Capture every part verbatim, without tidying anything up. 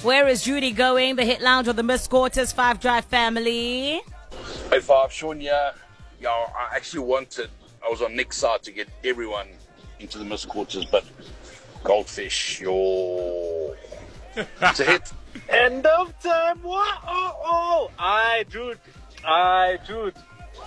Where is Judy going? The Hit Lounge or the Miss Quarters Five Drive family? Hey, Five, Sean, yeah. Yeah, I actually wanted, I was on Nick's side to get everyone into the Miss Quarters, but Goldfish, yo. It's a hit. End of time. What? Oh, oh. I, dude. I, dude.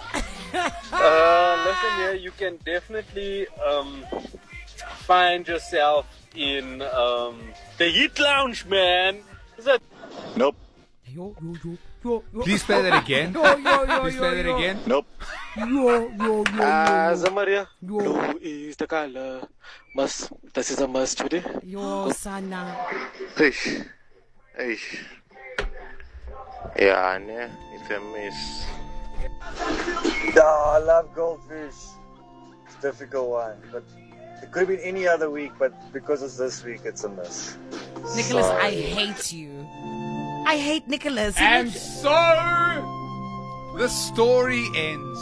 uh, listen here, you can definitely um, find yourself in um, the Hit Lounge, man. Is that? Nope. Yo, yo, yo, yo, yo. Please play that again. Yo, yo, yo, Please yo, play that yo. again. Nope. Yo, yo, yo, yo, Ah, yo. Zamaria. Yo. Blue is the color. Must. This is a must, Judy. Yo, Sana. Eish. Eish. Yeah, ne, it's a miss. Oh, I love Goldfish. It's a difficult one, but it could have been any other week, but because it's this week, it's a miss. Nicholas, Sorry. I hate you. I hate Nicholas. And so the story ends.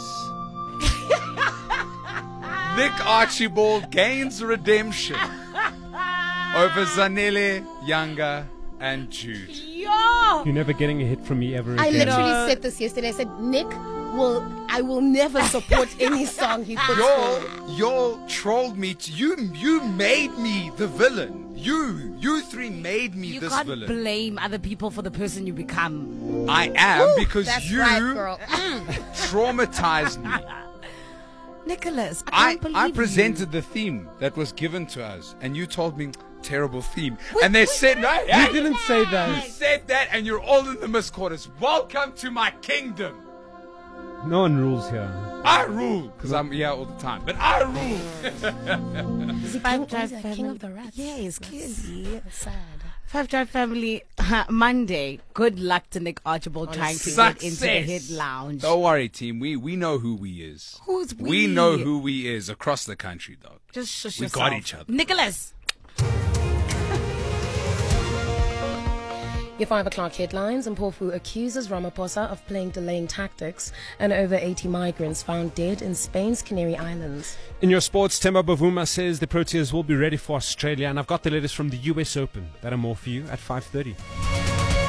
Nick Archibald gains redemption over Zanele, Younger, and Jude. Yo! You're never getting a hit from me ever I again. literally No. said this yesterday. I said, Nick will, I will never support any song he puts Y'all, forward. y'all trolled me. To, you, you made me the villain. You, you three made me You this can't villain. blame other people for the person you become. I am Ooh, because that's you right, girl. traumatized me. Nicholas, I I, can't believe I you. presented the theme that was given to us, and you told me terrible theme, and they said no. You didn't say You that. said that, and you're all in the misquarters. Welcome to my kingdom. No one rules here. I rule because I'm here all the time, but I rule. Is he Five king, Drive is he family. king of the rats? Yes, That's- clearly. That's sad. Five Drive family, Monday. Good luck to Nick Archibald trying to get into the Hit Lounge. Don't worry, team. We we know who we is. Who's we? We know who we is across the country, dog. Just shush We yourself. got each other. Nicholas. Your five o'clock headlines. Mpofu accuses Ramaphosa of playing delaying tactics, and over eighty migrants found dead in Spain's Canary Islands. In your sports, Temba Bavuma says the Proteas will be ready for Australia, and I've got the latest from the U S Open that are more for you at five thirty.